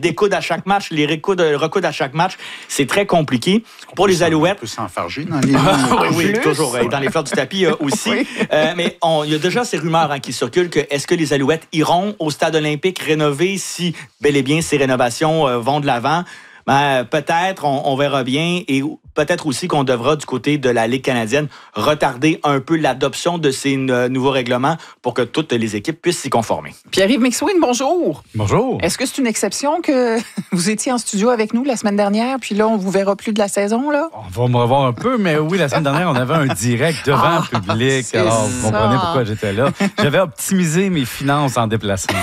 découdent à chaque match, les recoudent à chaque match. C'est très compliqué. Pour les Alouettes... On peut s'enfarger dans les oui, toujours. Dans les fleurs du tapis aussi. Oui. Mais il y a déjà ces rumeurs qui circulent que est-ce que les Alouettes iront au stade olympique rénové si bel et bien ces rénovations vont de l'avant? Peut-être, on verra bien. Et peut-être aussi qu'on devra, du côté de la Ligue canadienne, retarder un peu l'adoption de ces nouveaux règlements pour que toutes les équipes puissent s'y conformer. Pierre-Yves McSween, bonjour. Bonjour. Est-ce que c'est une exception que vous étiez en studio avec nous la semaine dernière, puis là, on vous verra plus de la saison, là? On va me revoir un peu, mais oui, la semaine dernière, on avait un direct devant le public. Alors, vous comprenez pourquoi j'étais là. J'avais optimisé mes finances en déplacement.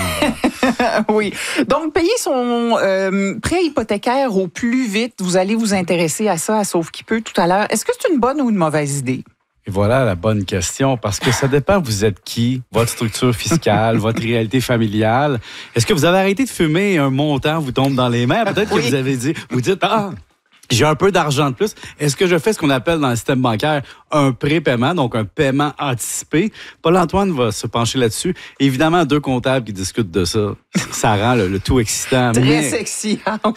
Oui. Donc, payer son prêt hypothécaire au plus vite, vous allez vous intéresser à ça, à Sauve qui peut tout à l'heure. Est-ce que c'est une bonne ou une mauvaise idée? Et voilà la bonne question, parce que ça dépend vous êtes qui, votre structure fiscale, votre réalité familiale. Est-ce que vous avez arrêté de fumer et un montant vous tombe dans les mains? Peut-être que vous dites, j'ai un peu d'argent de plus. Est-ce que je fais ce qu'on appelle dans le système bancaire un prépaiement, donc un paiement anticipé? Paul-Antoine va se pencher là-dessus. Évidemment, 2 comptables qui discutent de ça. Ça rend le tout excitant. Très sexy.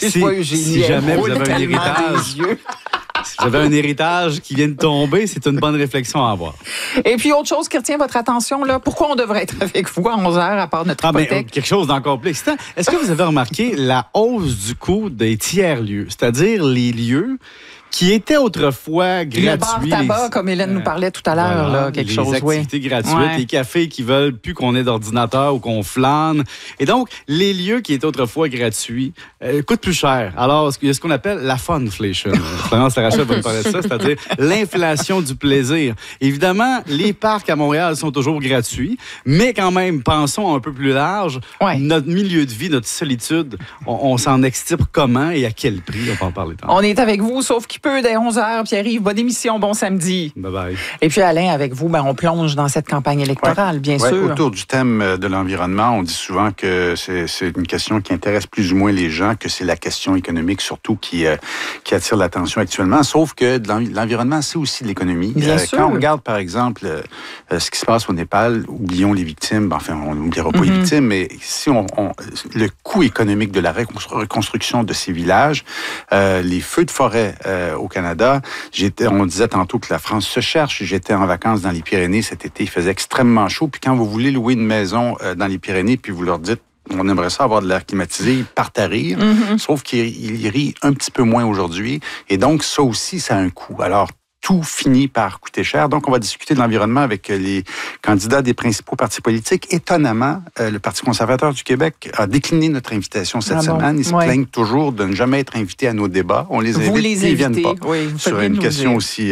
Si jamais vous avez un héritage... Si vous avez un héritage qui vient de tomber, c'est une bonne réflexion à avoir. Et puis, autre chose qui retient votre attention, là, pourquoi on devrait être avec vous à 11h à part notre hypothèque? Quelque chose d'encore plus excitant. Est-ce que vous avez remarqué la hausse du coût des tiers-lieux, c'est-à-dire les lieux qui étaient autrefois gratuits. Le bar tabac, comme Hélène nous parlait tout à l'heure, là, quelque chose. Les activités gratuites, les cafés qui veulent plus qu'on ait d'ordinateur ou qu'on flâne. Et donc, les lieux qui étaient autrefois gratuits coûtent plus cher. Alors, il y a ce qu'on appelle la funflation. Florence Larachel va nous parler de ça, c'est-à-dire l'inflation du plaisir. Évidemment, les parcs à Montréal sont toujours gratuits, mais quand même, pensons un peu plus large. Notre milieu de vie, notre solitude, on s'en extirpe comment et à quel prix? On va en parler tantôt. On est avec vous, sauf qu'il peut dès 11h. Pierre-Yves, bonne émission, bon samedi. Bye-bye. Et puis Alain, avec vous, on plonge dans cette campagne électorale, bien sûr. Autour du thème de l'environnement, on dit souvent que c'est une question qui intéresse plus ou moins les gens, que c'est la question économique surtout qui attire l'attention actuellement. Sauf que l'environnement, c'est aussi de l'économie. Bien sûr. Quand on regarde, par exemple, ce qui se passe au Népal, oublions les victimes. Enfin, on n'oubliera pas les victimes, mais si le coût économique de la reconstruction de ces villages, les feux de forêt au Canada. On disait tantôt que la France se cherche. J'étais en vacances dans les Pyrénées cet été. Il faisait extrêmement chaud. Puis quand vous voulez louer une maison dans les Pyrénées, puis vous leur dites on aimerait ça avoir de l'air climatisé, ils partent à rire. Sauf qu'ils rient un petit peu moins aujourd'hui. Et donc, ça aussi, ça a un coût. Alors, tout finit par coûter cher. Donc, on va discuter de l'environnement avec les candidats des principaux partis politiques. Étonnamment, le Parti conservateur du Québec a décliné notre invitation cette semaine. Ils se plaignent toujours de ne jamais être invités à nos débats. On les invite, ils ne viennent pas. Oui, sur une question aussi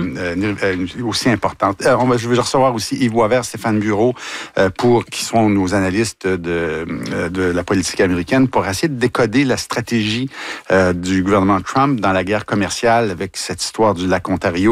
importante. Je vais recevoir aussi Yves Boisvert, Stéphane Bureau, qui sont nos analystes de la politique américaine, pour essayer de décoder la stratégie du gouvernement Trump dans la guerre commerciale avec cette histoire du lac Ontario,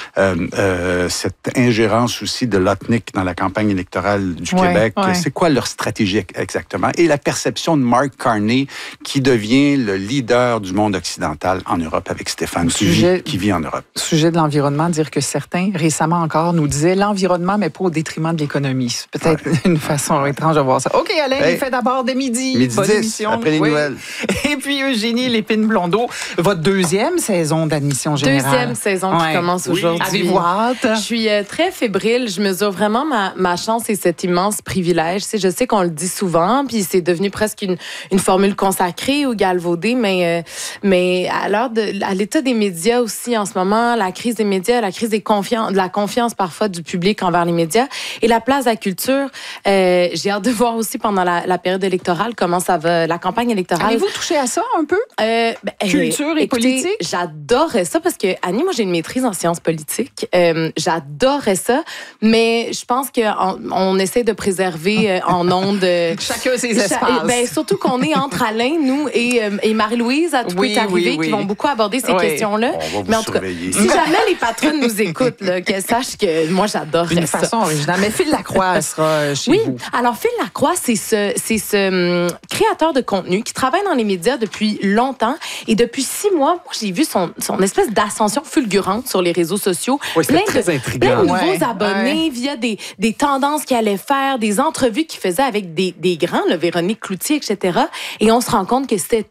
cette ingérence aussi de l'OTNIC dans la campagne électorale du Québec. C'est quoi leur stratégie exactement? Et la perception de Mark Carney, qui devient le leader du monde occidental en Europe avec Stéphane, qui vit en Europe. Sujet de l'environnement, dire que certains, récemment encore, nous disaient l'environnement, mais pas au détriment de l'économie. C'est peut-être une façon étrange de voir ça. OK, Alain, il fait d'abord dès midi. Bonne 10, émission. Après les nouvelles. Et puis Eugénie Lépine-Blondeau, votre deuxième saison d'admission générale. Deuxième saison qui commence aujourd'hui. Avez-vous hâte? Je suis très fébrile. Je mesure vraiment ma chance et cet immense privilège. Je sais qu'on le dit souvent, puis c'est devenu presque une formule consacrée ou galvaudée, mais à l'état des médias aussi en ce moment, la crise des médias, la crise de la confiance parfois du public envers les médias et la place de la culture. J'ai hâte de voir aussi pendant la période électorale comment ça va, la campagne électorale. Avez-vous touché à ça un peu? Culture et politique? J'adorais ça parce que, Annie, moi, j'ai une maîtrise en sciences politiques. J'adorais ça, mais je pense qu'on essaie de préserver en ondes... Chacun ses espaces. Surtout qu'on est entre Alain, nous, et Marie-Louise, à tout peut arriver, qui vont beaucoup aborder ces questions-là. On va vous surveiller. Si jamais les patronnes nous écoutent, qu'elles sachent que moi, j'adorerais ça. D'une façon originale. Mais Phil Lacroix sera chez vous. Alors Phil Lacroix, c'est ce créateur de contenu qui travaille dans les médias depuis longtemps. Et depuis 6 mois, moi, j'ai vu son espèce d'ascension fulgurante sur les réseaux sociaux. Oui, c'est très intriguant. Plein de nouveaux abonnés via des tendances qu'il allait faire, des entrevues qu'il faisait avec des grands, Véronique Cloutier, etc. Et on se rend compte que c'était